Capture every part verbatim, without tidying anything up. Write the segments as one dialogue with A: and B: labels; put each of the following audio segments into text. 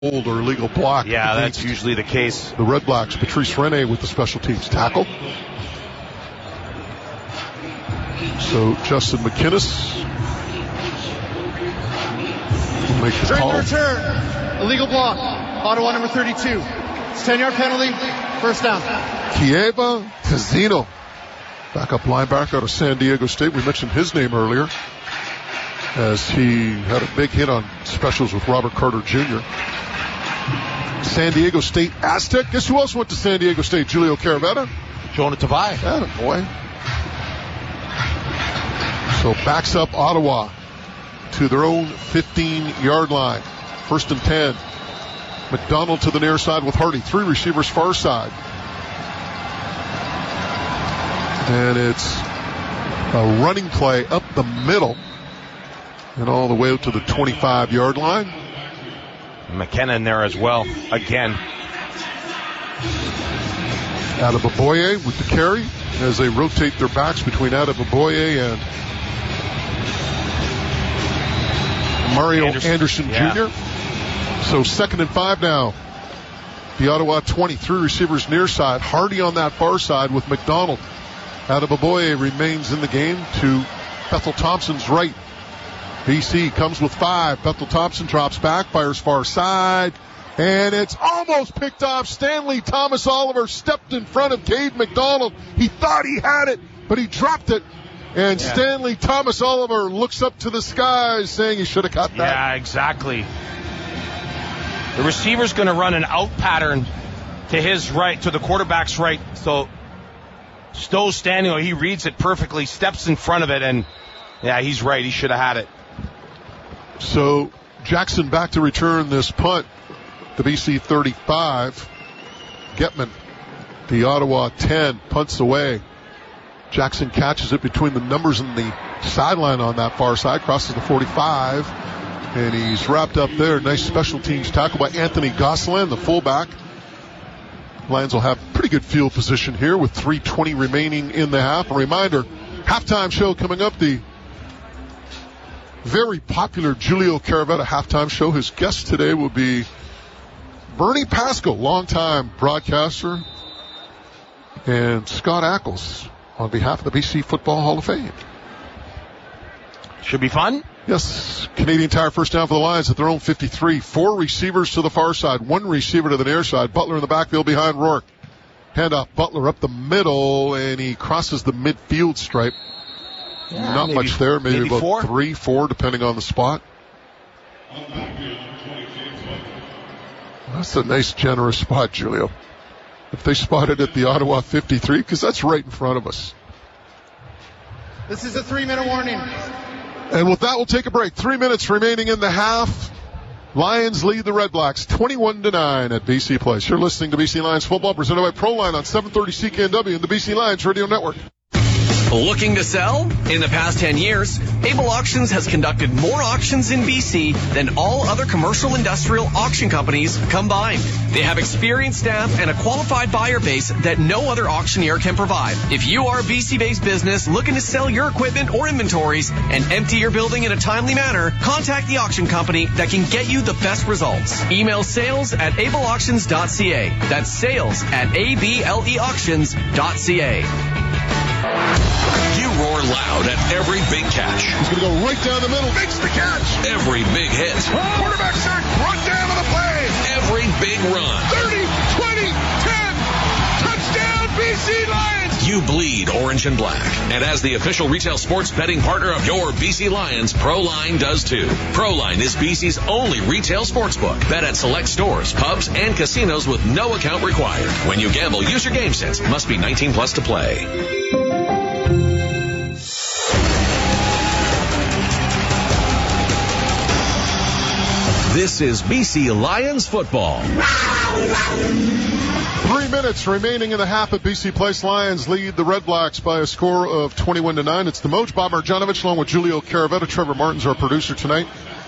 A: hold or illegal block.
B: Yeah, that's usually the case.
A: The Red Blacks. Patrice Rene with the special teams tackle. So Justin McInnes will make the
C: During
A: call.
C: the return, illegal block, Ottawa number thirty-two. It's ten-yard penalty, first down.
A: Kieva Casino, backup linebacker out of San Diego State. We mentioned his name earlier as he had a big hit on specials with Robert Carter Junior San Diego State Aztec. Guess who else went to San Diego State? Julio Caravetta.
B: Jonah Tavai.
A: Atta boy. So backs up Ottawa to their own fifteen-yard line. First and ten. McDonald to the near side with Hardy. Three receivers far side. And it's a running play up the middle and all the way out to the twenty-five-yard line.
B: McKenna in there as well, again.
A: Adeboboye with the carry as they rotate their backs between Adeboboye and Mario Anderson, Anderson
B: yeah.
A: Junior So second and five now. The Ottawa twenty, three receivers near side. Hardy on that far side with McDonald. Adeboboye remains in the game to Bethel Thompson's right. B C comes with five. Bethel Thompson drops back, fires far side, and it's almost picked off. Stanley Thomas Oliver stepped in front of Cade McDonald. He thought he had it, but he dropped it. And yeah. Stanley Thomas Oliver looks up to the skies saying he should have caught that.
B: Yeah, exactly. The receiver's going to run an out pattern to his right, to the quarterback's right. So Stowe's standing, he reads it perfectly, steps in front of it, and yeah, he's right. He should have had it.
A: So Jackson back to return this punt. The B C thirty-five. Getman, the Ottawa ten, punts away. Jackson catches it between the numbers and the sideline on that far side, crosses the forty-five, and he's wrapped up there. Nice special teams tackle by Anthony Gosselin, the fullback. Lions will have pretty good field position here with three twenty remaining in the half. A reminder, halftime show coming up, the very popular Julio Caravetta halftime show. His guest today will be Bernie Pascal, longtime broadcaster, and Scott Ackles on behalf of the B C Football Hall of Fame.
B: Should be fun.
A: Yes. Canadian Tire first down for the Lions at their own fifty-three. Four receivers to the far side, one receiver to the near side. Butler in the backfield behind Rourke. Handoff Butler up the middle, and he crosses the midfield stripe.
B: Yeah,
A: Not
B: maybe,
A: much there, maybe,
B: maybe
A: about
B: four?
A: three, four, depending on the spot. That's a nice, generous spot, Julio. If they spotted at the Ottawa fifty-three, because that's right in front of us.
C: This is a three-minute warning.
A: And with that, we'll take a break. Three minutes remaining in the half. Lions lead the Red Blacks twenty-one to nine at B C Place. You're listening to B C Lions football presented by Proline on seven thirty C K N W and the B C Lions Radio Network.
D: Looking to sell? In the past ten years, Able Auctions has conducted more auctions in B C than all other commercial industrial auction companies combined. They have experienced staff and a qualified buyer base that no other auctioneer can provide. If you are a B C-based business looking to sell your equipment or inventories and empty your building in a timely manner, contact the auction company that can get you the best results. Email sales at able auctions dot c a. That's sales at a b l e auctions dot c a.
E: You roar loud at every big catch.
A: He's going to go right down the middle. Makes the catch.
E: Every big hit.
A: Oh. Quarterback sack. Brought down on the play.
E: Every big run.
A: thirty, twenty, ten. Touchdown B C Lions.
E: You bleed orange and black. And as the official retail sports betting partner of your B C Lions, Proline does too. Proline is B C's only retail sportsbook. Bet at select stores, pubs, and casinos with no account required. When you gamble, use your game sense. Must be nineteen plus to play. This is B C Lions football.
A: Three minutes remaining in the half at B C Place. Lions lead the Red Blacks by a score of twenty-one to nine. It's the Moj, Bob Marjanovic, along with Julio Caravetta. Trevor Martin's our producer tonight.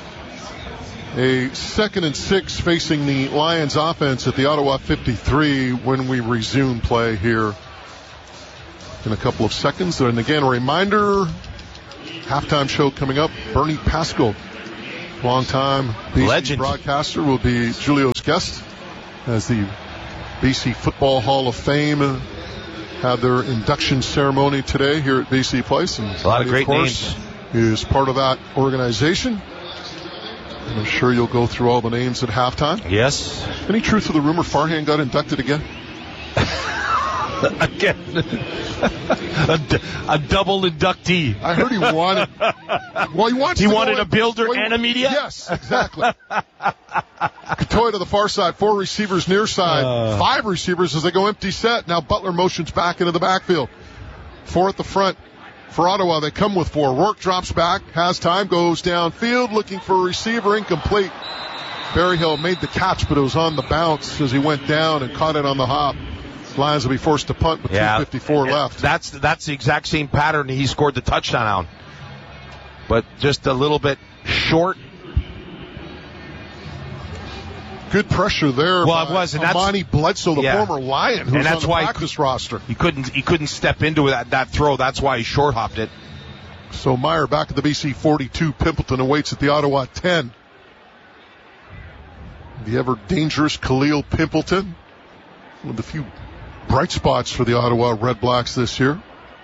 A: A second and six facing the Lions offense at the Ottawa fifty-three when we resume play here in a couple of seconds. And again, a reminder, halftime show coming up. Bernie Pascal Long-time B C
B: Legend.
A: broadcaster, will be Julio's guest as the B C Football Hall of Fame had their induction ceremony today here at B C Place. And
B: a lot of great
A: of course, names. Is part of that organization. And I'm sure you'll go through all the names at halftime.
B: Yes.
A: Any truth to the rumor Farhan got inducted again?
B: Again. a, d- a double inductee.
A: I heard he wanted. Well, he wants.
B: He
A: to
B: wanted
A: go
B: a builder
A: well,
B: and a media?
A: Yes, exactly. Katoya to the far side, four receivers near side, uh. five receivers as they go empty set. Now Butler motions back into the backfield. Four at the front for Ottawa. They come with four. Rourke drops back, has time, goes downfield, looking for a receiver, incomplete. Berryhill made the catch, but it was on the bounce as he went down and caught it on the hop. Lions will be forced to punt with
B: yeah,
A: two fifty-four left.
B: That's that's the exact same pattern he scored the touchdown on. But just a little bit short.
A: Good pressure there.
B: Well, it was, and
A: Amani
B: that's,
A: Bledsoe, the
B: yeah.
A: former Lion, who's
B: and that's
A: on the
B: why
A: practice
B: he,
A: roster.
B: He couldn't he couldn't step into that, that throw. That's why he short hopped it.
A: So Meyer back at the B C forty-two. Pimpleton awaits at the Ottawa ten. The ever dangerous Khalil Pimpleton. One of the few bright spots for the Ottawa Red Blacks this year.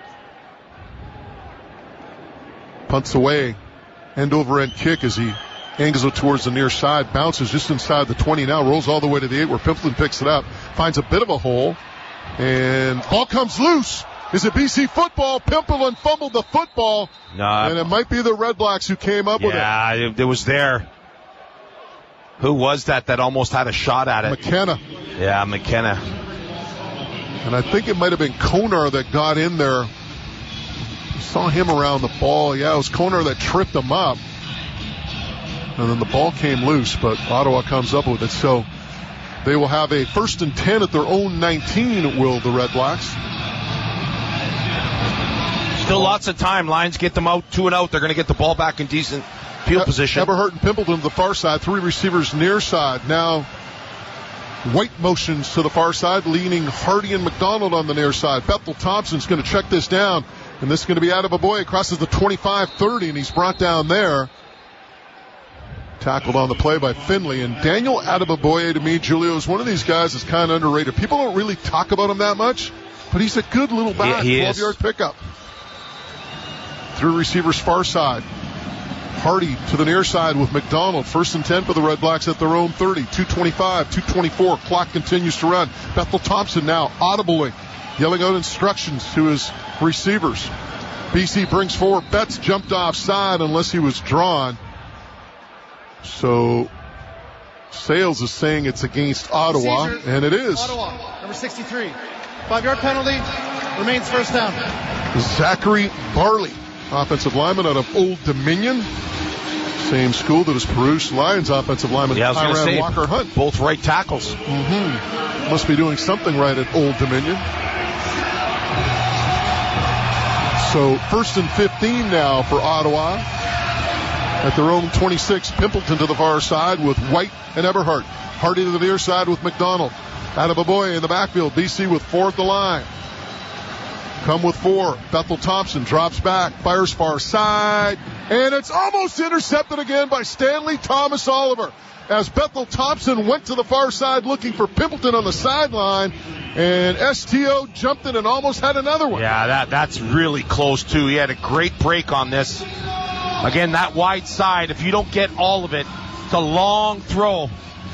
A: Punts away. End over end kick as he angles it towards the near side. Bounces just inside the twenty now. Rolls all the way to the eight where Pimpleton picks it up. Finds a bit of a hole. And ball comes loose. Is it B C football? Pimpleton fumbled the football.
B: No.
A: And it might be the Red Blacks who came up
B: yeah,
A: with it.
B: Yeah, it, it was there. Who was that that almost had a shot at it?
A: McKenna.
B: Yeah, McKenna.
A: And I think it might have been Konar that got in there. Saw him around the ball. Yeah, it was Konar that tripped him up. And then the ball came loose, but Ottawa comes up with it. So they will have a first and ten at their own nineteen, will the Red Blacks.
B: Still lots of time. Lions get them out, two and out. They're going to get the ball back in decent field position.
A: Eberhardt and Pimpleton to the far side. Three receivers near side. Now White motions to the far side, leaning Hardy and McDonald on the near side. Bethel Thompson's going to check this down. And this is going to be Adeboboye. Crosses the twenty-five thirty, and he's brought down there. Tackled on the play by Finley. And Daniel Adeboboye, to me, Julio, is one of these guys that's kind of underrated. People don't really talk about him that much, but he's a good little back. twelve-yard pickup. Through receivers far side. Hardy to the near side with McDonald. First and ten for the Red Blacks at their own thirty. two twenty-five, two twenty-four. Clock continues to run. Bethel Thompson now audibly yelling out instructions to his receivers. B C brings forward. Betts jumped offside unless he was drawn. So Sales is saying it's against Ottawa,
C: Caesars,
A: and it is.
C: Ottawa, number sixty-three. Five-yard penalty. Remains first down.
A: Zachary Barley, offensive lineman out of Old Dominion. Same school that is Peruche Lions offensive lineman
B: yeah, I was
A: Tyran
B: say,
A: Walker Hunt.
B: Both right tackles.
A: Mm-hmm. Must be doing something right at Old Dominion. So first and fifteen now for Ottawa. At their own twenty-six, Pimpleton to the far side with White and Eberhardt. Hardy to the near side with McDonald. Adeboboye in the backfield. B C with four at the line. Come with four. Bethel Thompson drops back, fires far side, and it's almost intercepted again by Stanley Thomas Oliver. As Bethel Thompson went to the far side looking for Pimpleton on the sideline, and S T O jumped in and almost had another one.
B: Yeah, that that's really close too. He had a great break on this. Again, that wide side, if you don't get all of it, it's a long throw.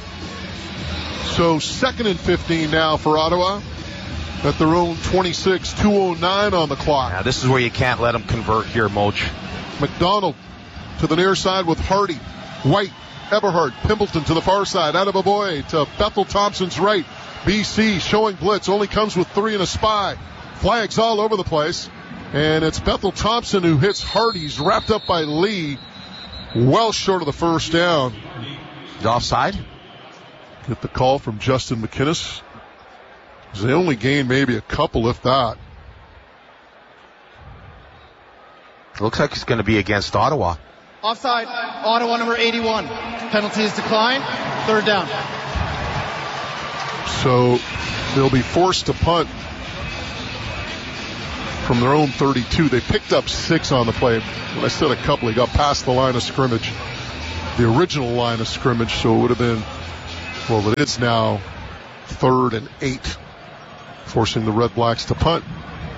A: So second and fifteen now for Ottawa. At their own twenty-six, two oh nine on the clock.
B: Now, this is where you can't let them convert here, Moach.
A: McDonald to the near side with Hardy. White, Eberhardt, Pimpleton to the far side. Adeboboye to Bethel Thompson's right. B C showing blitz. Only comes with three and a spy. Flags all over the place. And it's Bethel Thompson who hits Hardy's, wrapped up by Lee. Well short of the first down.
B: Is offside?
A: Get the call from Justin McInnes. They only gained maybe a couple, if that.
B: Looks like it's going to be against Ottawa.
C: Offside, Ottawa number eighty-one. Penalty is declined. Third down.
A: So they'll be forced to punt from their own thirty-two. They picked up six on the play. When I said a couple, he got past the line of scrimmage. the original line of scrimmage, so it would have been, well, it is now third and eight, forcing the Red Blacks to punt.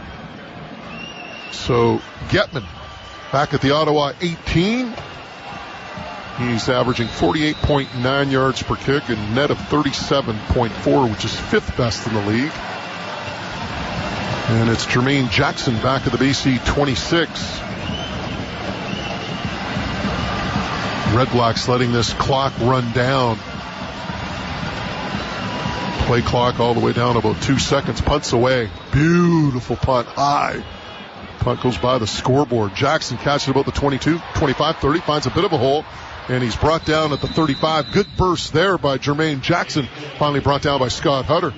A: So Getman back at the Ottawa eighteen. He's averaging forty-eight point nine yards per kick and net of thirty-seven point four, which is fifth best in the league. And it's Jermaine Jackson back at the B C twenty-six. Red Blacks letting this clock run down. Play clock all the way down about two seconds. Punts away. Beautiful punt. High. Punt goes by the scoreboard. Jackson catches about the twenty-two, twenty-five, thirty. Finds a bit of a hole. And he's brought down at the thirty-five. Good burst there by Jermaine Jackson. Finally brought down by Scott Hutter.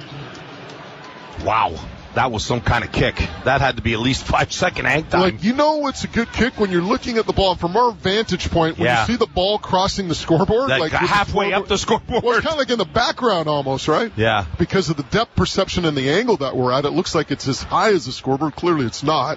B: Wow. That was some kind of kick. That had to be at least five second hang time.
A: Like, you know it's a good kick when you're looking at the ball from our vantage point. When
B: yeah.
A: you see the ball crossing the scoreboard.
B: Like,
A: like
B: halfway
A: the
B: up the scoreboard.
A: Well, it's kind of like in the background almost, right?
B: Yeah.
A: Because of the depth perception and the angle that we're at, it looks like it's as high as the scoreboard. Clearly it's not.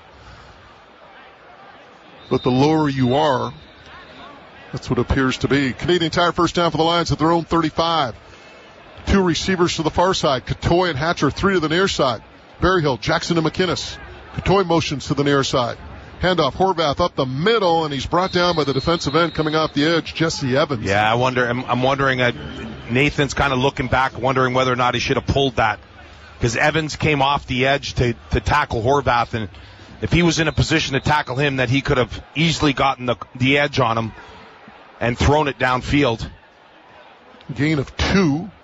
A: But the lower you are, that's what it appears to be. Canadian Tire first down for the Lions at their own thirty-five. Two receivers to the far side. Katoy and Hatcher, three to the near side. Berryhill, Jackson and McInnes. Katoy motions to the near side. Handoff, Horvath up the middle, and he's brought down by the defensive end coming off the edge, Jesse Evans.
B: Yeah, I wonder. I'm, I'm wondering. Uh, Nathan's kind of looking back, wondering whether or not he should have pulled that, because Evans came off the edge to, to tackle Horvath, and if he was in a position to tackle him, that he could have easily gotten the, the edge on him and thrown it downfield.
A: Gain of two.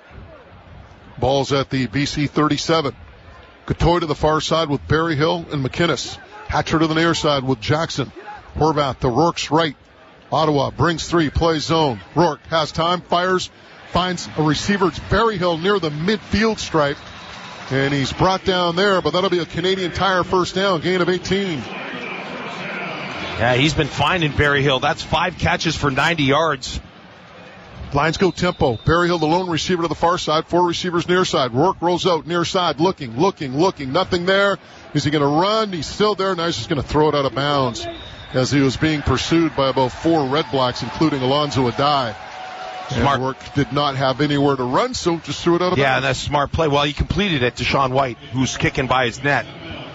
A: Ball's at the B C thirty-seven. Katoy to the far side with Berryhill and McInnes. Hatcher to the near side with Jackson. Horvath to Rourke's right. Ottawa brings three, plays zone. Rourke has time, fires, finds a receiver. It's Berryhill near the midfield stripe. And he's brought down there, but that'll be a Canadian Tire first down, gain of eighteen.
B: Yeah, he's been finding Berryhill. That's five catches for ninety yards.
A: Lions go tempo. Berryhill, the lone receiver to the far side. Four receivers near side. Rourke rolls out near side, looking, looking, looking. Nothing there. Is he going to run? He's still there. Now he's just going to throw it out of bounds as he was being pursued by about four Red Blacks, including Alonzo Adai.
B: Smart.
A: And Rourke did not have anywhere to run, so just threw it out of
B: yeah,
A: bounds.
B: Yeah, and that's a smart play. Well, he completed it to Sean White, who's kicking by his net.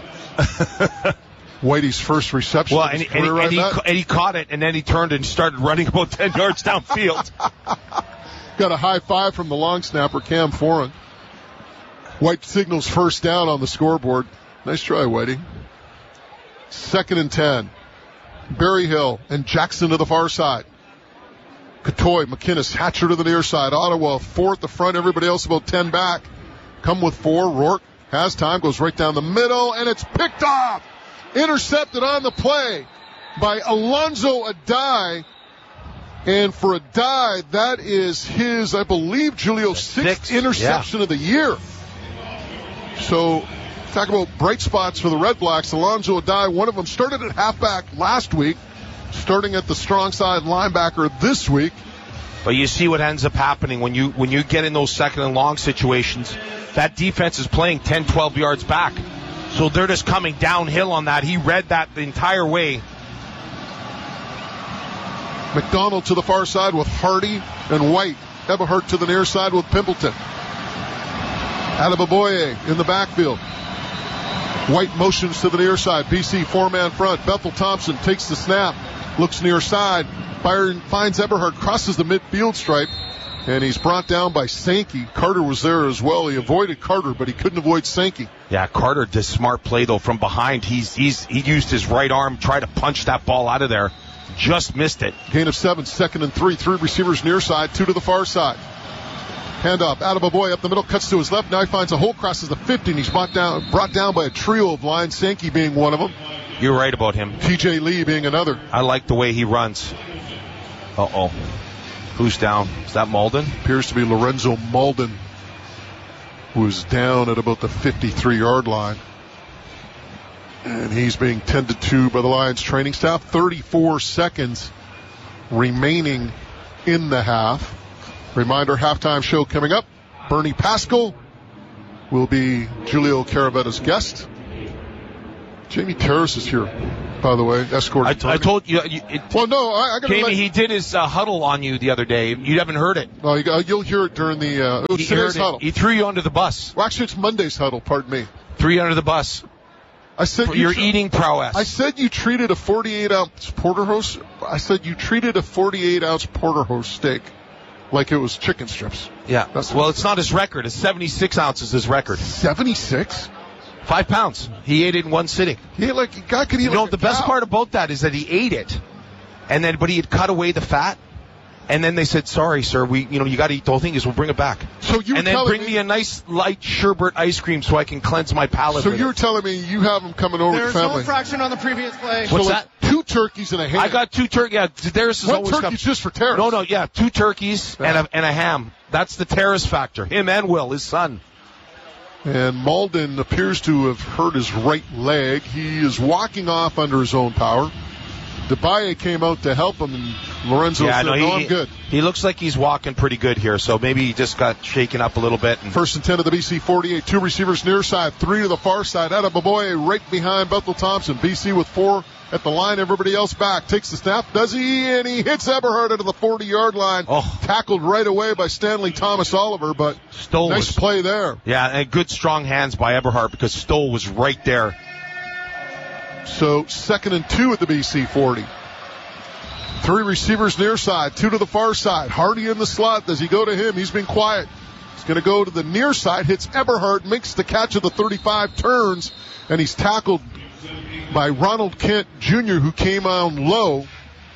A: Whitey's first reception.
B: Well, and, and, he, and, he, and he caught it, and then he turned and started running about ten yards downfield.
A: Got a high five from the long snapper, Cam Foran. White signals first down on the scoreboard. Nice try, Whitey. Second and ten. Berryhill and Jackson to the far side. Katoy, McInnes, Hatcher to the near side. Ottawa, four at the front, everybody else about ten back. Come with four. Rourke has time, goes right down the middle, and it's picked off. Intercepted on the play by Alonzo Adai. And for Adai, that is his, I believe, Julio, sixth, sixth interception yeah. of the year. So, talk about bright spots for the Red Blacks. Alonzo Adai, one of them started at halfback last week, starting at the strong side linebacker this week.
B: But you see what ends up happening when you when you get in those second and long situations. That defense is playing ten, twelve yards back. So they're just coming downhill on that. He read that the entire way.
A: McDonald to the far side with Hardy and White. Eberhardt to the near side with Pimpleton. Adeboboye in the backfield. White motions to the near side. B C four-man front. Bethel Thompson takes the snap. Looks near side. Byron finds Eberhardt. Crosses the midfield stripe. And he's brought down by Sankey. Carter was there as well. He avoided Carter, but he couldn't avoid Sankey.
B: Yeah, Carter did smart play, though, from behind. He's he's He used his right arm, tried to punch that ball out of there. Just missed it.
A: Gain of seven, second and three. Three receivers near side, two to the far side. Handoff, Adeboboye up the middle, cuts to his left. Now he finds a hole, crosses the fifty, and he's brought down, brought down by a trio of lines, Sankey being one of them.
B: You're right about him.
A: T J Lee being another.
B: I like the way he runs. Uh-oh. Who's down? Is that Malden?
A: Appears to be Lorenzo Malden, who's down at about the fifty-three-yard line. And he's being tended to by the Lions training staff. thirty-four seconds remaining in the half. Reminder, halftime show coming up. Bernie Pascal will be Julio Caravetta's guest. Jamie Terrace is here. by the way, escorting
B: I,
A: Tony.
B: I told you. you it,
A: Well, no, I, I got to
B: Jamie,
A: let
B: he did his uh, huddle on you the other day. You haven't heard it.
A: Oh, you, you'll hear it during the uh, it was
B: He,
A: today's
B: heard
A: huddle.
B: it. He threw you under the bus.
A: Well, actually, it's Monday's huddle. Pardon me.
B: Threw you under the bus.
A: I said
B: For
A: you
B: your
A: tr-
B: eating prowess.
A: I said you treated a forty-eight ounce porterhouse. I said you treated a forty-eight ounce porterhouse steak like it was chicken strips.
B: yeah.
A: That's-
B: Well, it's not his record. It's seventy-six ounces his record.
A: seventy-six?
B: Five pounds. He ate it in one sitting.
A: He ate like a guy could eat
B: You know,
A: like a
B: the best
A: cow.
B: part about that is that he ate it, and then but he had cut away the fat, and then they said, "Sorry, sir, we you know you got to eat the whole thing. Is we'll bring it back."
A: So you were
B: and then
A: telling
B: bring
A: me,
B: me a nice light sherbet ice cream so I can cleanse my palate.
A: So
B: with
A: you
B: it.
A: were telling me you have him coming over
C: There's
A: to
C: no
A: family.
C: infraction on the previous play.
A: So
B: What's
A: like
B: that?
A: two turkeys and a ham.
B: I got two turkeys. Yeah, Darius is
A: One
B: always
A: turkey's
B: got.
A: just for Terrace.
B: No, no, yeah, two turkeys
A: Yeah.
B: and a and a ham. That's the Terrace factor. Him and Will, his son.
A: And Malden appears to have hurt his right leg. He is walking off under his own power. DeBaye came out to help him, and Lorenzo
B: yeah,
A: said,
B: no,
A: no,
B: he,
A: I'm good.
B: He looks like he's walking pretty good here, so maybe he just got shaken up a little bit. And
A: First and ten of the B C forty-eight. Two receivers near side, three to the far side. Out of Baboye right behind Bethel Thompson. B C with four at the line. Everybody else back. Takes the snap. Does he? And he hits Eberhard out of the forty-yard line.
B: Oh.
A: Tackled right away by Stanley Thomas Oliver, but
B: Stoll
A: nice
B: was,
A: play there.
B: yeah, and good strong hands by Eberhard because Stoll was right there.
A: So second and two at the B C forty. Three receivers near side, two to the far side. Hardy in the slot. Does he go to him? He's been quiet. He's going to go to the near side, hits Eberhard, makes the catch of the thirty-five, turns, and he's tackled by Ronald Kent Junior, who came on low.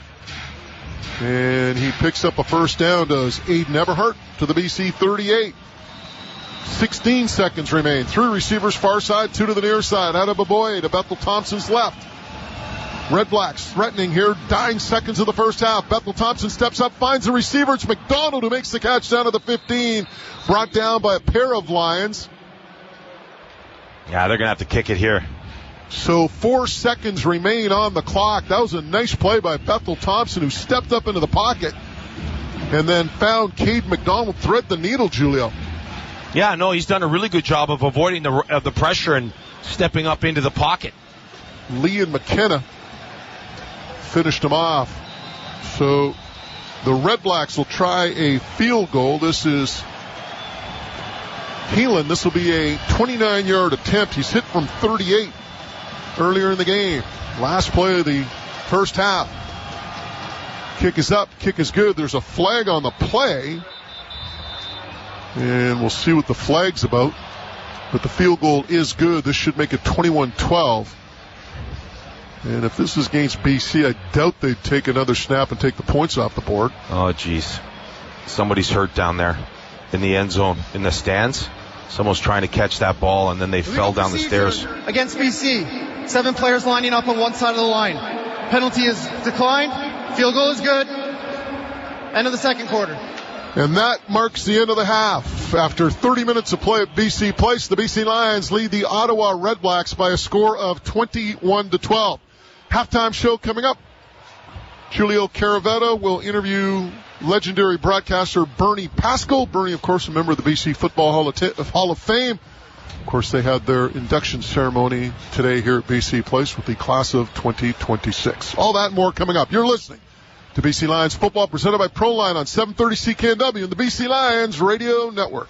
A: And he picks up a first down, does Aiden Eberhard, to the B C thirty-eight. sixteen seconds remain. Three receivers far side, two to the near side. Out of Baboye to Bethel Thompson's left. Red Blacks threatening here. Dying seconds of the first half. Bethel Thompson steps up, finds the receiver. It's McDonald who makes the catch down to the fifteen. Brought down by a pair of Lions.
B: Yeah, they're going to have to kick it here.
A: So four seconds remain on the clock. That was a nice play by Bethel Thompson, who stepped up into the pocket and then found Cade McDonald thread the needle, Julio.
B: Yeah, no, he's done a really good job of avoiding the of the pressure and stepping up into the pocket.
A: Lee and McKenna finished him off. So the Red Blacks will try a field goal. This is Heelan. This will be a twenty-nine-yard attempt. He's hit from thirty-eight earlier in the game. Last play of the first half. Kick is up. Kick is good. There's a flag on the play. And we'll see what the flag's about. But the field goal is good. This should make it twenty-one twelve. And if this is against B C, I doubt they'd take another snap and take the points off the board.
B: Oh, jeez. Somebody's hurt down there in the end zone, in the stands. Someone's trying to catch that ball, and then they fell down the stairs.
C: Against B C, seven players lining up on one side of the line. Penalty is declined. Field goal is good. End of the second quarter.
A: And that marks the end of the half. After thirty minutes of play at B C Place, the B C Lions lead the Ottawa Red Blacks by a score of twenty-one to twelve. Halftime show coming up. Julio Caraveto will interview legendary broadcaster Bernie Pascal. Bernie, of course, a member of the B C Football Hall of, T- Hall of Fame. Of course, they had their induction ceremony today here at B C Place with the class of twenty twenty-six. All that and more coming up. You're listening to B C Lions football, presented by Proline on seven thirty C K N W and the B C Lions Radio Network.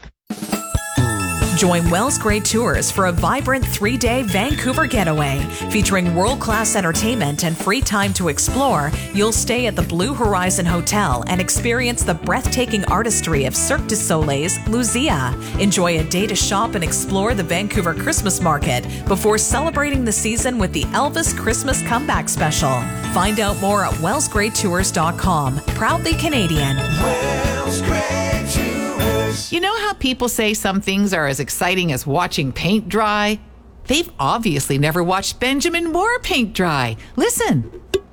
F: Join Wells Gray Tours for a vibrant three-day Vancouver getaway. Featuring world-class entertainment and free time to explore, you'll stay at the Blue Horizon Hotel and experience the breathtaking artistry of Cirque du Soleil's Lucia. Enjoy a day to shop and explore the Vancouver Christmas Market before celebrating the season with the Elvis Christmas Comeback Special. Find out more at wells gray tours dot com. Proudly Canadian.
G: Wells Gray Tours. You know how people say some things are as exciting as watching paint dry? They've obviously never watched Benjamin Moore paint dry. Listen.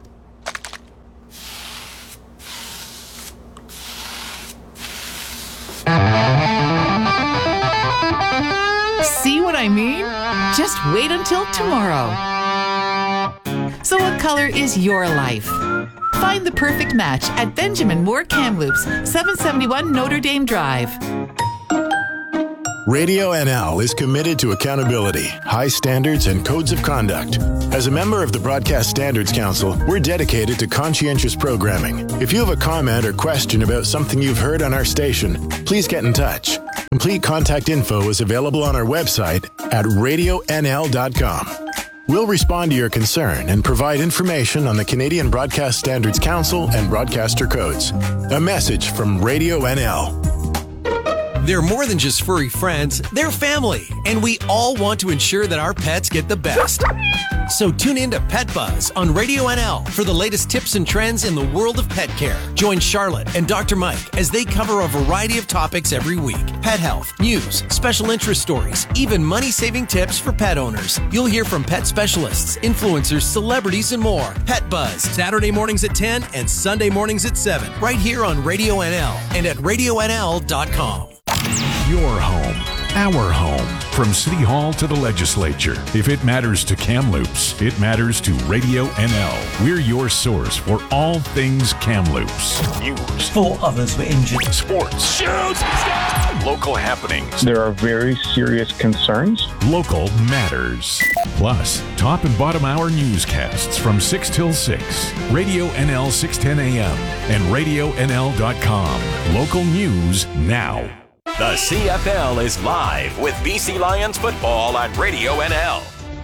G: See what I mean? Just wait until tomorrow. So what color is your life? Find the perfect match at Benjamin Moore Kamloops, seven seventy-one Notre Dame Drive.
H: Radio N L is committed to accountability, high standards, and codes of conduct. As a member of the Broadcast Standards Council, we're dedicated to conscientious programming. If you have a comment or question about something you've heard on our station, please get in touch. Complete contact info is available on our website at radio n l dot com. We'll respond to your concern and provide information on the Canadian Broadcast Standards Council and broadcaster codes. A message from Radio N L.
I: They're more than just furry friends, they're family, and we all want to ensure that our pets get the best. So tune in to Pet Buzz on Radio N L for the latest tips and trends in the world of pet care. Join Charlotte and Doctor Mike as they cover a variety of topics every week. Pet health, news, special interest stories, even money-saving tips for pet owners. You'll hear from pet specialists, influencers, celebrities, and more. Pet Buzz, Saturday mornings at ten and Sunday mornings at seven, right here on Radio N L and at radio n l dot com.
J: Your home, our home. From City Hall to the legislature. If it matters to Kamloops, it matters to Radio N L. We're your source for all things Kamloops. News.
K: Four others were injured.
J: Sports. Shoots! Local happenings.
L: There are very serious concerns.
J: Local matters. Plus, top and bottom hour newscasts from six till six. Radio N L six ten a m and radio n l dot com. Local news now.
M: The C F L is live with B C Lions football on Radio N L.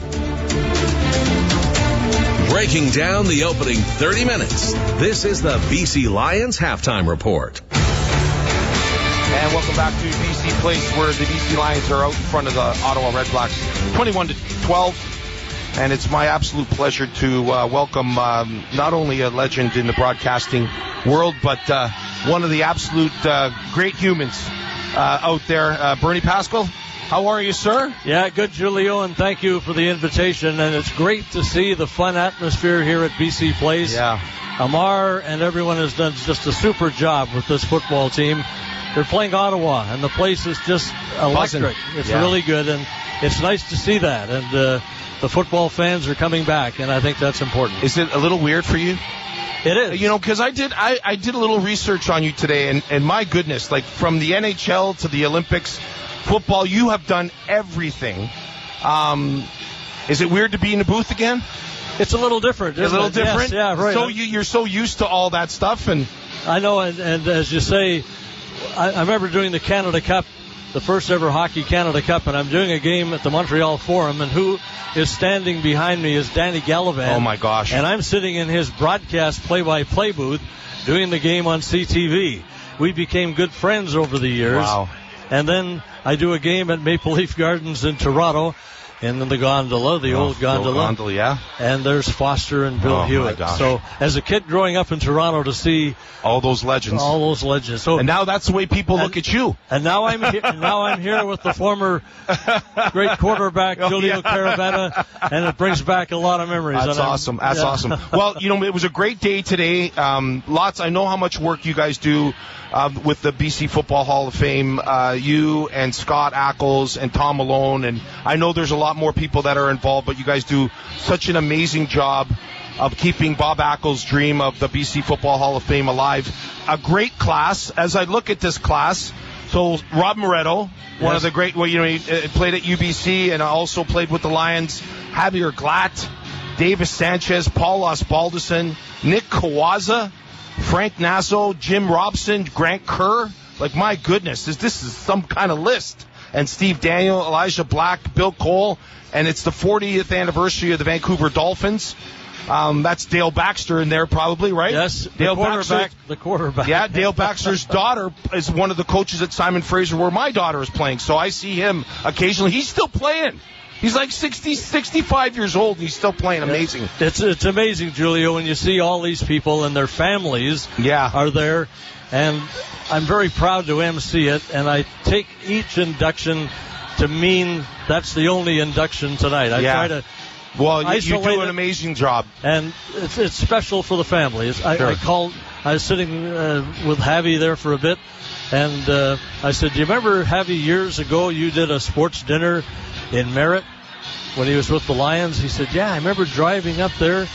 E: Breaking down the opening thirty minutes, this is the B C Lions Halftime Report.
B: And welcome back to B C Place, where the B C Lions are out in front of the Ottawa Redblacks, twenty-one to twelve. And it's my absolute pleasure to uh, welcome um, not only a legend in the broadcasting world, but uh, one of the absolute uh, great humans Uh, out there, uh, Bernie Pascal. How are you, sir?
N: Yeah, good, Julio, and thank you for the invitation. And it's great to see the fun atmosphere here at B C Place.
B: Yeah.
N: Amar and everyone has done just a super job with this football team. They're playing Ottawa, and the place is just electric.
B: Buzzing.
N: It's
B: yeah.
N: really good, and it's nice to see that. And uh, the football fans are coming back, and I think that's important.
B: Is it a little weird for you?
N: It is.
B: You know, because I did I, I did a little research on you today, and, and my goodness, like from the N H L to the Olympics, football, you have done everything. Um, is it weird to be in the booth again?
N: It's a little different.
B: It's a little
N: it?
B: different?
N: Yes, yeah, right.
B: So you, you're so used to all that stuff. and
N: I know, and, and as you say, I, I remember doing the Canada Cup, the first ever Hockey Canada Cup, and I'm doing a game at the Montreal Forum, and who is standing behind me is Danny Gallivan.
B: Oh, my gosh.
N: And I'm sitting in his broadcast play-by-play booth doing the game on C T V. We became good friends over the years.
B: Wow.
N: And then I do a game at Maple Leaf Gardens in Toronto, in the gondola, the
B: oh,
N: old gondola.
B: The old gondola, yeah.
N: And there's Foster and Bill
B: oh,
N: Hewitt.
B: My gosh.
N: So as a kid growing up in Toronto, to see
B: all those legends,
N: all those legends. So
B: and now that's the way people
N: and,
B: look at you.
N: And now I'm here, now I'm here with the former great quarterback
B: oh,
N: Julio
B: yeah.
N: Caravana, and it brings back a lot of memories.
B: That's awesome. That's
N: yeah.
B: awesome. Well, you know, it was a great day today. Um, lots. I know how much work you guys do uh, with the B C Football Hall of Fame. Uh, you and Scott Ackles and Tom Malone, and I know there's a lot more people that are involved, but you guys do such an amazing job of keeping Bob Ackles' dream of the B C Football Hall of Fame alive. A great class. As I look at this class, so Rob Moretto, one
N: yes.
B: of the great, well, you know, he uh, played at U B C and also played with the Lions. Javier Glatt, Davis Sanchez, Paul Osbaldison, Nick Kawaza, Frank Nasso, Jim Robson, Grant Kerr. Like, my goodness, this, this is some kind of list. And Steve Daniel, Elijah Black, Bill Cole, and it's the fortieth anniversary of the Vancouver Dolphins. Um, that's Dale Baxter in there probably, right?
N: Yes,
B: Dale
N: the quarterback.
B: Baxter,
N: the quarterback.
B: Yeah, Dale Baxter's daughter is one of the coaches at Simon Fraser where my daughter is playing, so I see him occasionally. He's still playing. He's like sixty, sixty-five years old, and he's still playing. Amazing.
N: It's it's amazing, Julio, when you see all these people and their families
B: yeah.
N: are there. And I'm very proud to emcee it, and I take each induction to mean that's the only induction tonight. I
B: yeah.
N: try to
B: Well, you, you do an
N: it,
B: amazing job.
N: And it's it's special for the families. I,
B: sure.
N: I called, I was sitting uh, with Javi there for a bit, and uh, I said, do you remember, Javi, years ago you did a sports dinner in Merritt when he was with the Lions? He said, yeah, I remember driving up there,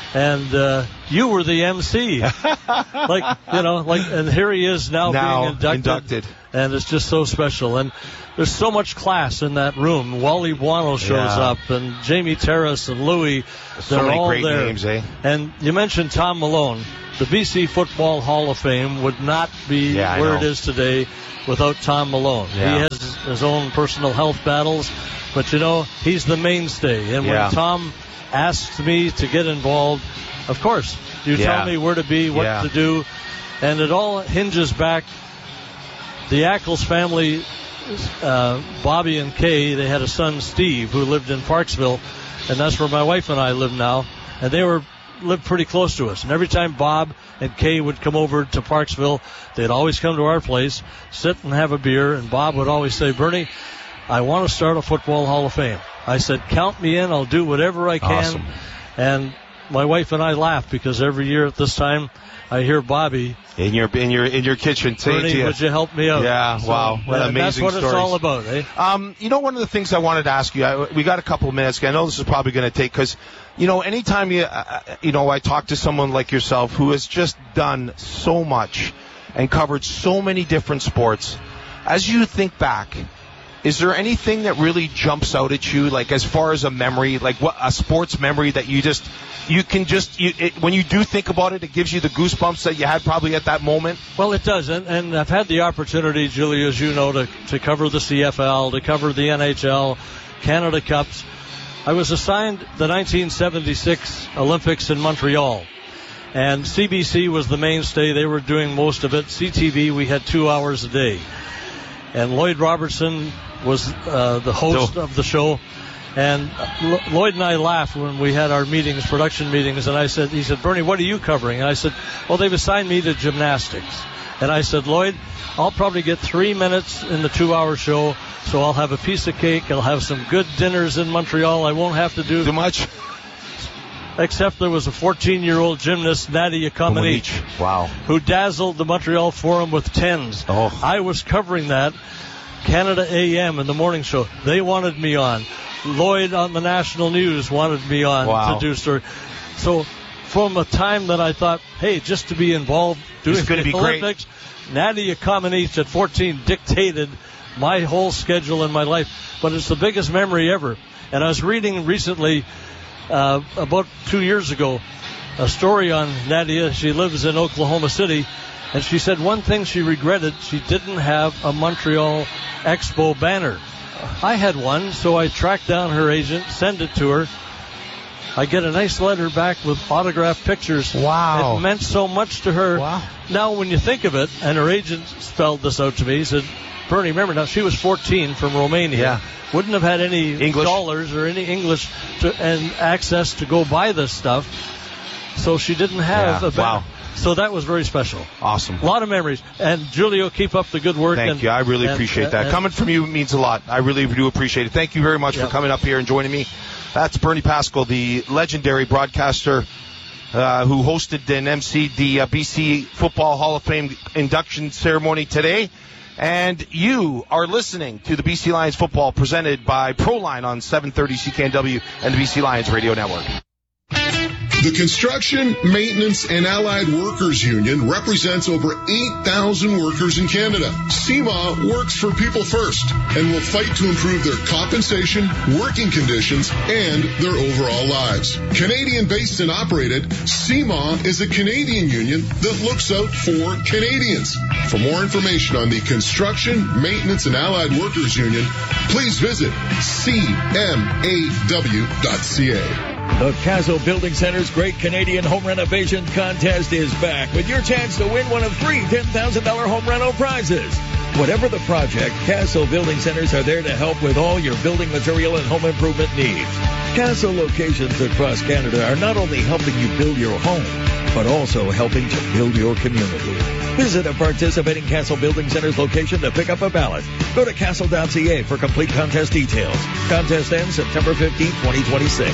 N: and uh, you were the M C. like, you know, like, and here he is now,
B: now
N: being inducted,
B: inducted.
N: And it's just so special. And there's so much class in that room. Wally Buono shows
B: Yeah.
N: up, and Jamie Terrace and Louis.
B: So
N: they're
B: many
N: all
B: great
N: there.
B: names, eh?
N: And you mentioned Tom Malone. The B C Football Hall of Fame would not be
B: Yeah, I
N: where
B: know.
N: it is today without Tom Malone.
B: Yeah.
N: He has his own personal health battles, but you know, he's the mainstay. And
B: Yeah.
N: when Tom asks me to get involved, of course, you
B: Yeah.
N: tell me where to be, what
B: Yeah.
N: to do, and it all hinges back. The Ackles family, uh, Bobby and Kay, they had a son, Steve, who lived in Parksville, and that's where my wife and I live now, and they were lived pretty close to us. And every time Bob and Kay would come over to Parksville, they'd always come to our place, sit and have a beer, and Bob would always say, Bernie, I want to start a Football Hall of Fame. I said, count me in, I'll do whatever I can.
B: Awesome.
N: And my wife and I laugh because every year at this time, I hear Bobby
B: In your in your in your kitchen, saying
N: Bernie,
B: to you,
N: would you help me out?
B: Yeah,
N: So,
B: wow, what
N: uh,
B: amazing
N: That's what
B: stories.
N: it's all about, eh?
B: Um, you know, one of the things I wanted to ask you, I, we got a couple of minutes. I know this is probably going to take, because, you know, anytime you, uh, you know, I talk to someone like yourself who has just done so much and covered so many different sports, as you think back, is there anything that really jumps out at you, like as far as a memory, like what a sports memory that you just, you can just, you, it, when you do think about it, it gives you the goosebumps that you had probably at that moment?
N: Well, it does, and, and I've had the opportunity, Julie, as you know, to, to cover the C F L, to cover the N H L, Canada Cups. I was assigned the nineteen seventy-six Olympics in Montreal, and C B C was the mainstay. They were doing most of it. C T V, we had two hours a day. And Lloyd Robertson was uh, the host
B: So-
N: of the show. And L- Lloyd and I laughed when we had our meetings, production meetings, and I said, he said, Bernie, what are you covering? And I said, well, they've assigned me to gymnastics. And I said, Lloyd, I'll probably get three minutes in the two-hour show, so I'll have a piece of cake, I'll have some good dinners in Montreal, I won't have to do
B: Too much?
N: Except there was a fourteen-year-old gymnast, Nadia Comaneci,
B: Wow.
N: who dazzled the Montreal Forum with tens.
B: Oh.
N: I was covering that. Canada A M in the morning show. They wanted me on. Lloyd on the national news wanted me on
B: Wow.
N: to do story. So from a time that I thought, hey, just to be involved doing
B: It's gonna
N: the
B: be great.
N: Olympics, Nadia Comaneci at fourteen dictated my whole schedule in my life. But it's the biggest memory ever. And I was reading recently, uh, about two years ago, a story on Nadia. She lives in Oklahoma City. And she said one thing she regretted, she didn't have a Montreal Expo banner. I had one, so I tracked down her agent, send it to her. I get a nice letter back with autographed pictures.
B: Wow.
N: It meant so much to her.
B: Wow.
N: Now, when you think of it, and her agent spelled this out to me, he said, Bernie, remember now, she was fourteen from Romania.
B: Yeah.
N: Wouldn't have had any
B: English.
N: dollars or any English to, and access to go buy this stuff. So she didn't have
B: Yeah,
N: a banner.
B: wow.
N: So that was very special.
B: Awesome.
N: A lot of memories. And Julio, keep up the good work.
B: Thank
N: and,
B: you. I really
N: and-
B: appreciate that.
N: and-
B: Coming from you means a lot. I really do appreciate it. Thank you very much
N: Yeah.
B: for coming up here and joining me. That's Bernie Pascal, the legendary broadcaster uh, who hosted and emceed the uh, B C Football Hall of Fame induction ceremony today. And you are listening to the B C Lions football presented by ProLine on seven thirty C K N W and the B C Lions Radio Network.
K: The Construction, Maintenance, and Allied Workers Union represents over eight thousand workers in Canada. C M A works for people first and will fight to improve their compensation, working conditions, and their overall lives. Canadian-based and operated, C M A is a Canadian union that looks out for Canadians. For more information on the Construction, Maintenance, and Allied Workers Union, please visit c m a w dot c a.
O: The Castle Building Center's Great Canadian Home Renovation Contest is back with your chance to win one of three ten thousand dollars home rental prizes. Whatever the project, Castle Building Centers are there to help with all your building material and home improvement needs. Castle locations across Canada are not only helping you build your home, but also helping to build your community. Visit a participating Castle Building Centers location to pick up a ballot. Go to castle dot c a for complete contest details. Contest ends September fifteenth, twenty twenty-six.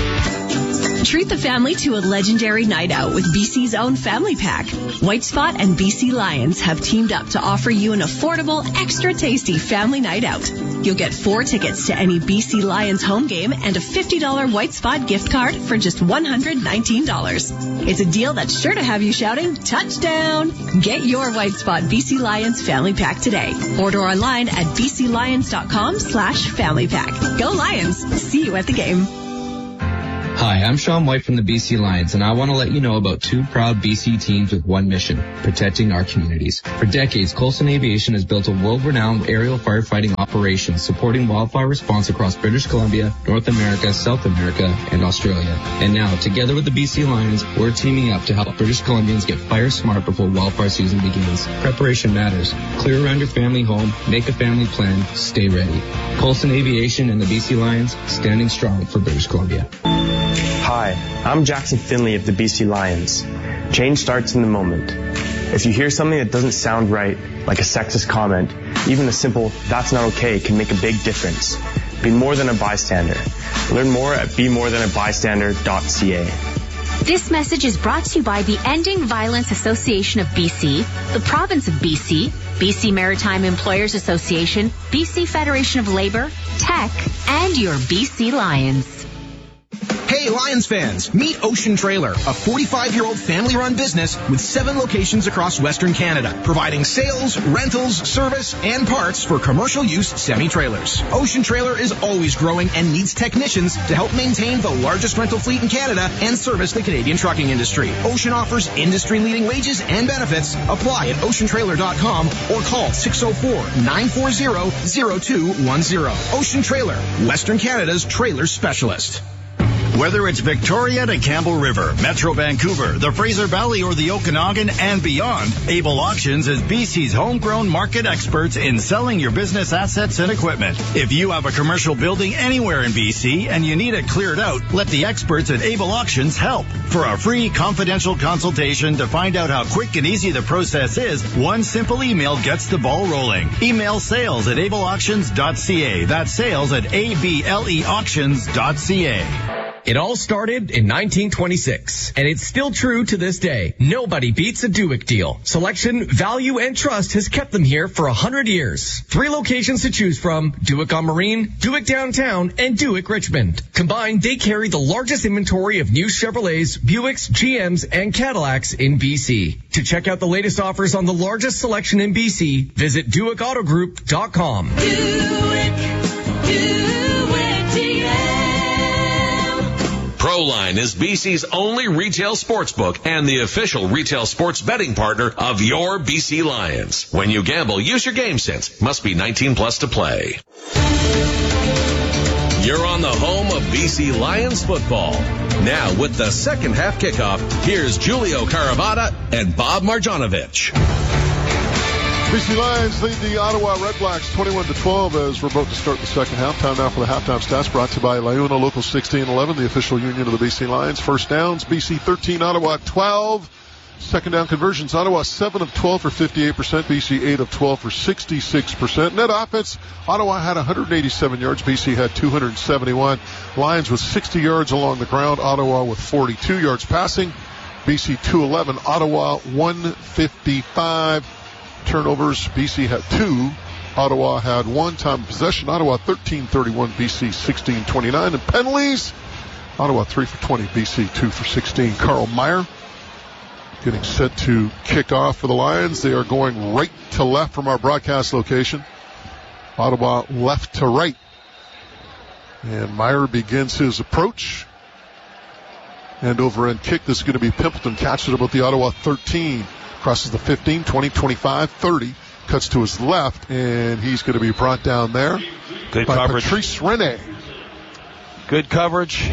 P: Treat the family to a legendary night out with B C's own Family Pack. White Spot and B C Lions have teamed up to offer you an affordable, extra tasty family night out. You'll get four tickets to any B C Lions home game and a fifty dollars White Spot gift card for just one hundred nineteen dollars. It's a deal that's sure to have you shouting, touchdown! Get your White Spot B C Lions family pack today. Order online at bclions.com slash family pack. Go Lions! See you at the game.
Q: Hi, I'm Sean White from the B C Lions, and I want to let you know about two proud B C teams with one mission, protecting our communities. For decades, Coulson Aviation has built a world-renowned aerial firefighting operation supporting wildfire response across British Columbia, North America, South America, and Australia. And now, together with the B C Lions, we're teaming up to help British Columbians get fire smart before wildfire season begins. Preparation matters. Clear around your family home, make a family plan, stay ready. Coulson Aviation and the B C Lions, standing strong for British Columbia.
R: Hi, I'm Jackson Finley of the B C Lions. Change starts in the moment. If you hear something that doesn't sound right, like a sexist comment, even a simple, that's not okay, can make a big difference. Be more than a bystander. Learn more at be more than a bystander dot c a.
S: This message is brought to you by the Ending Violence Association of B C, the Province of B C, B C Maritime Employers Association, B C Federation of Labor, Tech, and your B C Lions.
T: Hey Lions fans, meet Ocean Trailer, a forty-five-year-old family-run business with seven locations across Western Canada, providing sales, rentals, service, and parts for commercial use semi-trailers. Ocean Trailer is always growing and needs technicians to help maintain the largest rental fleet in Canada and service the Canadian trucking industry. Ocean offers industry-leading wages and benefits. Apply at ocean trailer dot com or call six oh four, nine four zero, zero two one zero. Ocean Trailer, Western Canada's trailer specialist.
U: Whether it's Victoria to Campbell River, Metro Vancouver, the Fraser Valley, or the Okanagan and beyond, Able Auctions is B C's homegrown market experts in selling your business assets and equipment. If you have a commercial building anywhere in B C and you need it cleared out, let the experts at Able Auctions help. For a free confidential consultation to find out how quick and easy the process is, one simple email gets the ball rolling. Email sales at able auctions dot c a. That's sales at A B L E auctions dot c a.
D: It all started in nineteen twenty-six, and it's still true to this day. Nobody beats a Duick deal. Selection, value, and trust has kept them here for a hundred years. Three locations to choose from: Duick on Marine, Duick Downtown, and Duick Richmond. Combined, they carry the largest inventory of new Chevrolets, Buicks, G Ms, and Cadillacs in B C. To check out the latest offers on the largest selection in B C, visit Duick Auto Group dot com.
E: Duick, Duick G M. Proline is B C's only retail sports book and the official retail sports betting partner of your B C Lions. When you gamble, use your game sense. Must be nineteen plus to play. You're on the home of B C Lions football. Now with the second half kickoff, here's Julio Caravata and Bob Marjanovic.
A: B C Lions lead the Ottawa Redblacks twenty-one to twelve as we're about to start the second half. Time now for the halftime stats brought to you by Liuna Local sixteen eleven, the official union of the B C Lions. First downs, B C thirteen, Ottawa twelve. Second down conversions, Ottawa seven of twelve for fifty-eight percent, B C eight of twelve for sixty-six percent. Net offense, Ottawa had one hundred eighty-seven yards, B C had two hundred seventy-one. Lions with sixty yards along the ground, Ottawa with forty-two yards passing, B C two eleven, Ottawa one fifty-five. Turnovers, B C had two, Ottawa had one. Time of possession, Ottawa thirteen thirty-one, B C sixteen twenty-nine. And penalties, Ottawa three for twenty, B C two for sixteen. Carl Meyer getting set to kick off for the Lions. They are going right to left from our broadcast location. Ottawa left to right. And Meyer begins his approach. And over end kick, this is going to be Pimpleton. Catches it about the Ottawa thirteen. Crosses the fifteen, twenty, twenty-five, thirty. Cuts to his left, and he's going to be brought down there.
B: Good
A: by
B: coverage.
A: Patrice Rene.
B: Good coverage.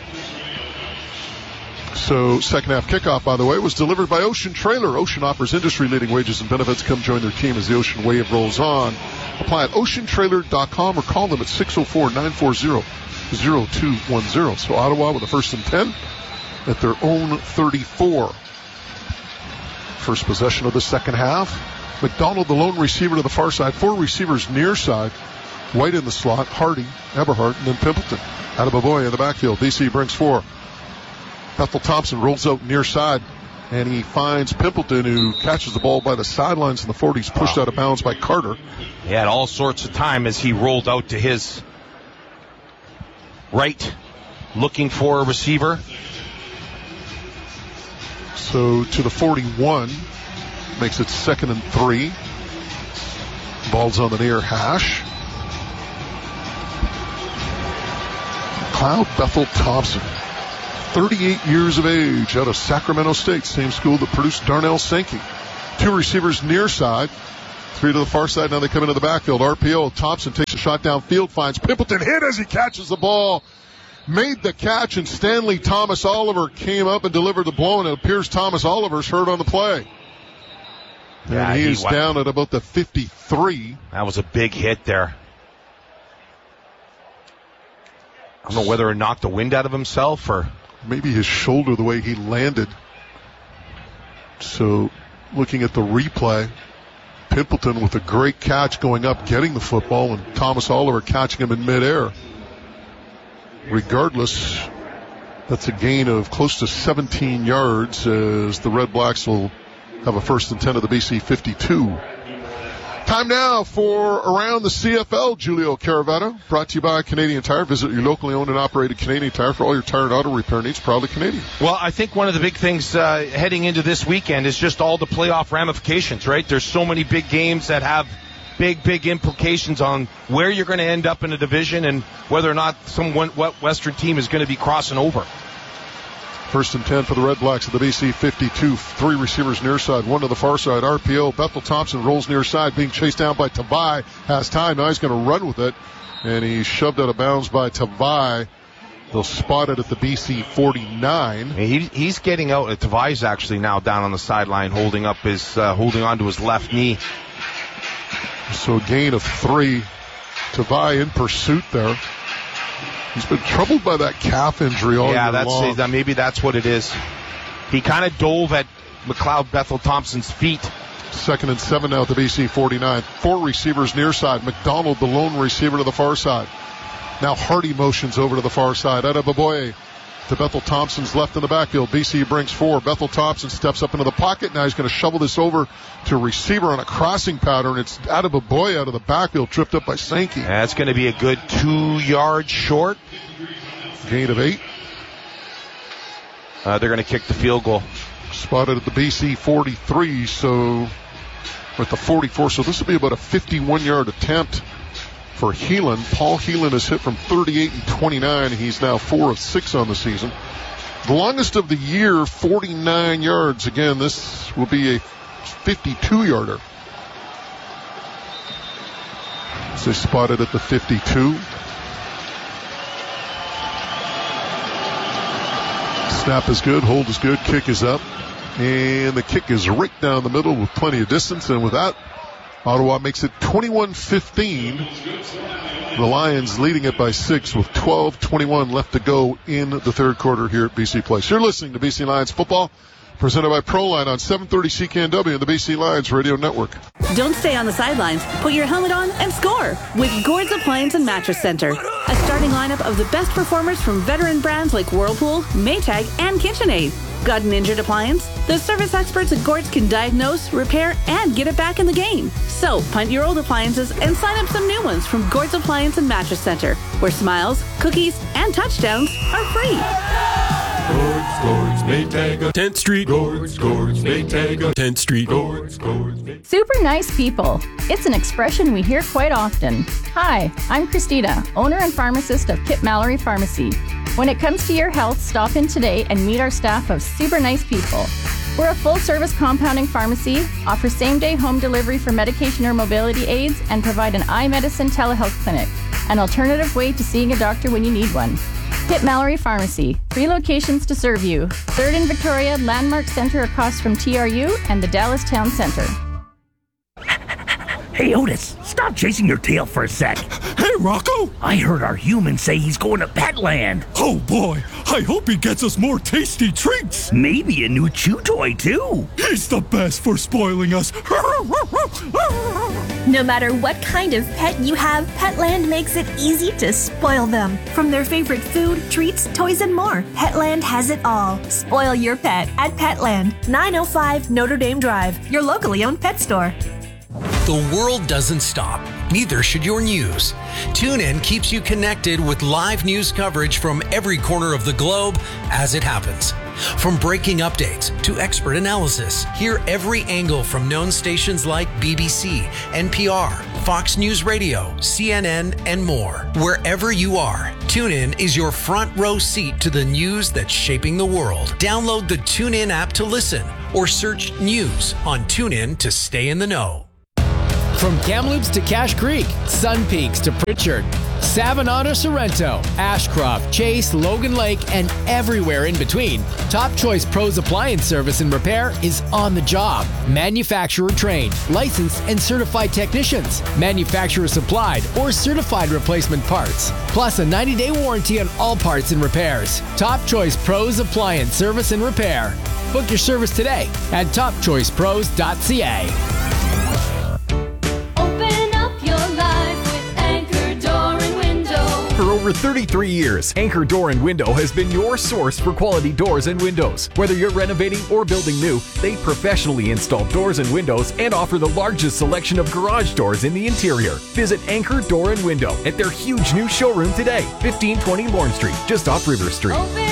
A: So, second half kickoff, by the way, was delivered by Ocean Trailer. Ocean offers industry-leading wages and benefits. Come join their team as the Ocean Wave rolls on. Apply at ocean trailer dot com or call them at six oh four, nine four zero, zero two one zero. So, Ottawa with a first and ten at their own thirty-four. First possession of the second half. McDonald, the lone receiver to the far side. Four receivers near side. White in the slot. Hardy, Eberhardt, and then Pimpleton. Out of Baboy in the backfield. B C brings four. Bethel Thompson rolls out near side. And he finds Pimpleton, who catches the ball by the sidelines in the forties, pushed out of bounds by Carter.
B: He had all sorts of time as he rolled out to his right, looking for a receiver.
A: So to the forty-one, makes it second and three. Ball's on the near hash. McLeod Bethel Thompson, thirty-eight years of age, out of Sacramento State, same school that produced Darnell Sankey. Two receivers near side, three to the far side. Now they come into the backfield. R P O. Thompson takes a shot downfield, finds Pimpleton, hit as he catches the ball. Made the catch, and Stanley Thomas Oliver came up and delivered the blow, and it appears Thomas Oliver's hurt on the play.
B: Yeah,
A: and he,
B: he
A: is
B: went.
A: down at about the fifty-three.
B: That was a big hit there. I don't know whether it knocked the wind out of himself or
A: maybe his shoulder, the way he landed. So, looking at the replay, Pimpleton with a great catch going up, getting the football, and Thomas Oliver catching him in midair. Regardless, that's a gain of close to seventeen yards as the Red Blacks will have a first and ten of the B C fifty-two. Time now for Around the C F L. Julio Caravano, brought to you by Canadian Tire. Visit your locally owned and operated Canadian Tire for all your tire and auto repair needs. Proudly Canadian.
B: Well, I think one of the big things uh, heading into this weekend is just all the playoff ramifications, right? There's so many big games that have big, big implications on where you're going to end up in a division and whether or not some Western team is going to be crossing over.
A: First and ten for the Red Blacks at the B C fifty-two. Three receivers near side, one to the far side. R P O. Bethel Thompson rolls near side, being chased down by Tavai. Has time. Now he's going to run with it. And he's shoved out of bounds by Tavai. They'll spot it at the B C forty-nine.
B: He, he's getting out. Tavai's actually now down on the sideline, holding up his, uh, holding on to his left knee.
A: So a gain of three. Tavai in pursuit there. He's been troubled by that calf injury all
B: yeah,
A: year
B: that's
A: long.
B: Yeah, maybe that's what it is. He kind of dove at McLeod Bethel Thompson's feet.
A: Second and seven now at the B C forty-nine. Four receivers near side. McDonald, the lone receiver, to the far side. Now Hardy motions over to the far side. Adeboboye to Bethel Thompson's left in the backfield. B C brings four. Bethel Thompson steps up into the pocket. Now he's going to shovel this over to a receiver on a crossing pattern. It's Adeboboye out of the backfield, tripped up by Sankey.
B: That's going to be a good two yards short.
A: Gain of eight.
B: Uh, they're going to kick the field goal.
A: Spotted at the B C forty-three, so at the forty-four. So this will be about a fifty-one-yard attempt for Heelan. Paul Heelan is hit from thirty-eight and twenty-nine. He's now four of six on the season. The longest of the year, forty-nine yards. Again, this will be a fifty-two-yarder. So they spotted at the fifty-two. Snap is good, hold is good, kick is up. And the kick is right down the middle with plenty of distance. And with that, Ottawa makes it twenty-one fifteen. The Lions leading it by six with twelve twenty-one left to go in the third quarter here at B C Place. You're listening to B C Lions football, presented by Proline on seven thirty C K N W and the B C Lions Radio Network.
C: Don't stay on the sidelines. Put your helmet on and score with Gord's Appliance and Mattress Center. A starting lineup of the best performers from veteran brands like Whirlpool, Maytag, and KitchenAid. Got an injured appliance? The service experts at Gord's can diagnose, repair, and get it back in the game. So, punt your old appliances and sign up some new ones from Gord's Appliance and Mattress Center, where smiles, cookies, and touchdowns are free.
V: Gord's, Gord's, Maytag, tenth Street. Gord's, Gord's, Maytag, tenth Street. Gord's, Gord's, Maytag.
W: Super nice people. It's an expression we hear quite often. Hi, I'm Christina, owner and pharmacist of Kip Mallory Pharmacy. When it comes to your health, stop in today and meet our staff of super nice people. We're a full-service compounding pharmacy, offer same-day home delivery for medication or mobility aids, and provide an eye medicine telehealth clinic, an alternative way to seeing a doctor when you need one. Pitt Mallory Pharmacy, three locations to serve you. Third in Victoria, Landmark Center across from T R U, and the Dallas Town Center.
X: Hey, Otis, stop chasing your tail for a sec.
Y: Hey,
F: Rocco?
G: I heard our human say he's going to Petland.
F: Oh boy, I hope he gets us more tasty treats.
G: Maybe a new chew toy too.
F: He's the best for spoiling us.
H: No matter what kind of pet you have, Petland makes it easy to spoil them. From their favorite food, treats, toys, and more, Petland has it all. Spoil your pet at Petland, nine oh five Notre Dame Drive, your locally owned pet store.
I: The world doesn't stop. Neither should your news. TuneIn keeps you connected with live news coverage from every corner of the globe as it happens. From breaking updates to expert analysis, hear every angle from known stations like B B C, N P R, Fox News Radio, C N N, and more. Wherever you are, TuneIn is your front row seat to the news that's shaping the world. Download the TuneIn app to listen or search news on TuneIn to stay in the know.
X: From Kamloops to Cache Creek, Sun Peaks to Pritchard, Savannah to Sorrento, Ashcroft, Chase, Logan Lake, and everywhere in between, Top Choice Pros Appliance Service and Repair is on the job. Manufacturer trained, licensed, and certified technicians, manufacturer supplied or certified replacement parts, plus a ninety-day warranty on all parts and repairs. Top Choice Pros Appliance Service and Repair. Book your service today at top choice pros dot c a.
Y: For over thirty-three years, Anchor Door and Window has been your source for quality doors and windows. Whether you're renovating or building new, they professionally install doors and windows and offer the largest selection of garage doors in the interior. Visit Anchor Door and Window at their huge new showroom today, fifteen twenty Lorne Street, just off River Street.
Z: Open